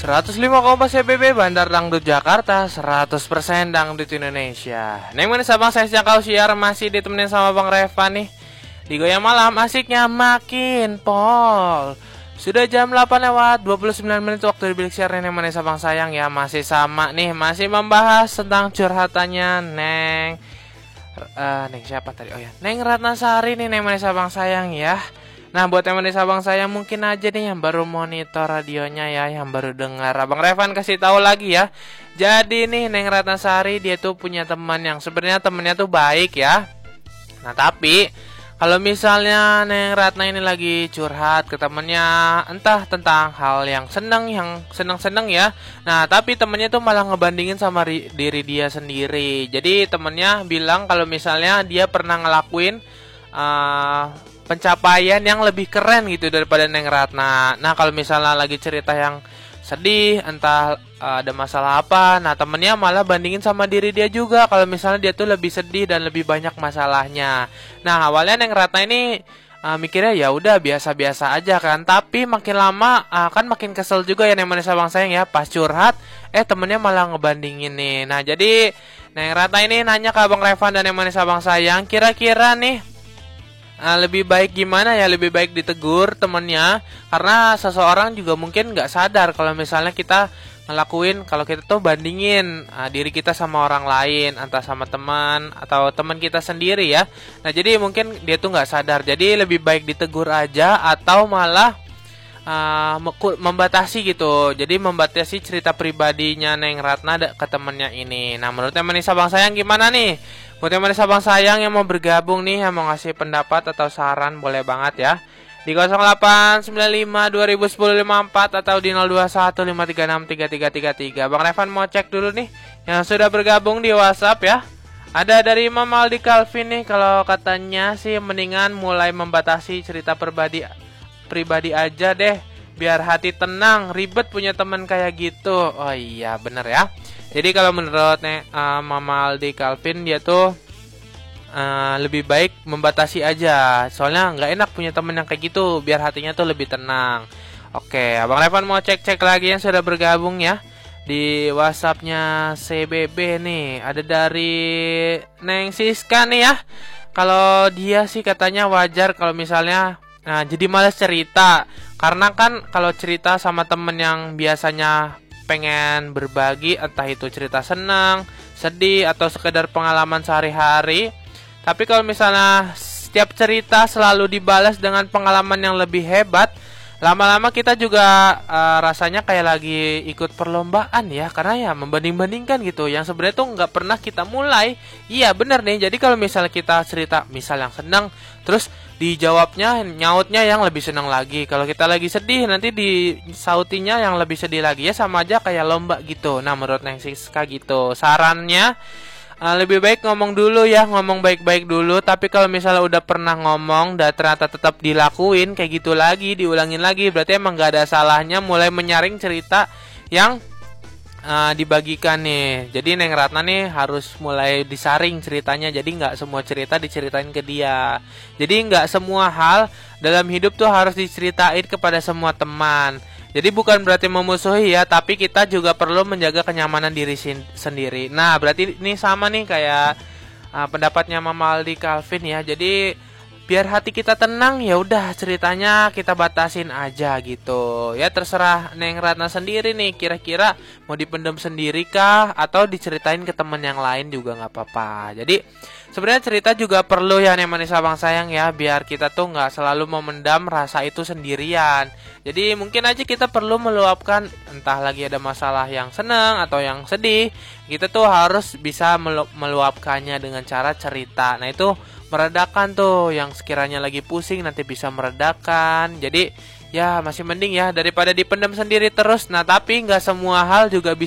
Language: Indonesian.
105,4 CBB Bandar Dangdut Jakarta, 100% Dangdut Indonesia. Neng manis abang saya sejak kau siar masih ditemenin sama Bang Reva nih. Di Goyang Malam asiknya makin pol. Sudah jam 8 lewat 29 menit waktu di bilik siar Neng manis abang sayang ya. Masih sama nih, masih membahas tentang curhatannya Neng siapa tadi? Oh ya, Neng Ratnasari nih Neng manis abang sayang ya. Nah buat yang manis abang sayang mungkin aja nih yang baru monitor radionya ya, yang baru dengar. Abang Revan kasih tahu lagi ya. Jadi nih Neng Ratnasari dia tuh punya teman yang sebenarnya temennya tuh baik ya. Nah tapi kalau misalnya Neng Ratna ini lagi curhat ke temennya entah tentang hal yang seneng ya. Nah tapi temennya tuh malah ngebandingin sama diri dia sendiri. Jadi temennya bilang kalau misalnya dia pernah ngelakuin pencapaian yang lebih keren gitu daripada Neng Ratna. Nah kalau misalnya lagi cerita yang sedih, entah ada masalah apa, nah temennya malah bandingin sama diri dia juga kalau misalnya dia tuh lebih sedih dan lebih banyak masalahnya. Nah awalnya Neng Ratna ini mikirnya ya udah biasa-biasa aja kan, tapi makin lama kan makin kesel juga ya Neng manis abang sayang ya. Pas curhat temennya malah ngebandingin nih. Nah jadi Neng Ratna ini nanya ke Abang Revan dan Neng manis abang sayang, kira-kira nih lebih baik gimana ya? Lebih baik ditegur temennya, karena seseorang juga mungkin gak sadar kalau misalnya kita ngelakuin, kalau kita tuh bandingin diri kita sama orang lain, entah sama teman atau teman kita sendiri ya. Nah jadi mungkin dia tuh gak sadar, jadi lebih baik ditegur aja atau malah membatasi gitu. Jadi membatasi cerita pribadinya Neng Ratna ke temennya ini. Nah menurut Neng manis abang sayang gimana nih? Buat yang manis abang sayang yang mau bergabung nih, yang mau ngasih pendapat atau saran, boleh banget ya. Di 0895 2010 54 atau di 021 536 3333. Bang Revan mau cek dulu nih yang sudah bergabung di WhatsApp ya. Ada dari Mama Aldi Calvin nih, kalau katanya sih mendingan mulai membatasi cerita pribadi aja deh, biar hati tenang, ribet punya teman kayak gitu. Oh iya bener ya. Jadi kalau menurut Mama Aldi Calvin dia tuh lebih baik membatasi aja. Soalnya nggak enak punya temen yang kayak gitu, biar hatinya tuh lebih tenang. Oke, Abang Revan mau cek lagi yang sudah bergabung ya. Di WhatsAppnya CBB nih, ada dari Neng Siska nih ya. Kalau dia sih katanya wajar kalau misalnya jadi malas cerita. Karena kan kalau cerita sama temen yang biasanya pengen berbagi, entah itu cerita senang, sedih, atau sekedar pengalaman sehari-hari. Tapi kalau misalnya setiap cerita selalu dibalas dengan pengalaman yang lebih hebat, lama-lama kita juga rasanya kayak lagi ikut perlombaan ya. Karena ya membanding-bandingkan gitu, yang sebenarnya tuh nggak pernah kita mulai. Iya bener nih, jadi kalau misalnya kita cerita misal yang senang, terus dijawabnya, nyautnya yang lebih senang lagi. Kalau kita lagi sedih, nanti disautinya yang lebih sedih lagi. Ya sama aja kayak lomba gitu. Nah menurut Neng Siska gitu, sarannya lebih baik ngomong dulu ya, ngomong baik-baik dulu. Tapi kalau misalnya udah pernah ngomong dan ternyata tetap dilakuin kayak gitu lagi, diulangin lagi, berarti emang gak ada salahnya mulai menyaring cerita yang dibagikan nih. Jadi Neng Ratna nih harus mulai disaring ceritanya. Jadi nggak semua cerita diceritain ke dia. Jadi nggak semua hal dalam hidup tuh harus diceritain kepada semua teman. Jadi bukan berarti memusuhi ya, tapi kita juga perlu menjaga kenyamanan diri sendiri. Nah berarti ini sama nih kayak pendapatnya Mama Aldi Calvin ya. Jadi biar hati kita tenang, ya udah ceritanya kita batasin aja gitu. Ya terserah Neng Ratna sendiri nih, kira-kira mau dipendam sendiri kah atau diceritain ke teman yang lain juga nggak apa-apa. Jadi sebenarnya cerita juga perlu ya Neng manis abang sayang ya, biar kita tuh nggak selalu memendam rasa itu sendirian. Jadi mungkin aja kita perlu meluapkan, entah lagi ada masalah yang senang atau yang sedih, kita tuh harus bisa meluapkannya dengan cara cerita. Nah itu meredakan tuh yang sekiranya lagi pusing, nanti bisa meredakan. Jadi ya masih mending ya daripada dipendam sendiri terus. Nah tapi nggak semua hal juga bisa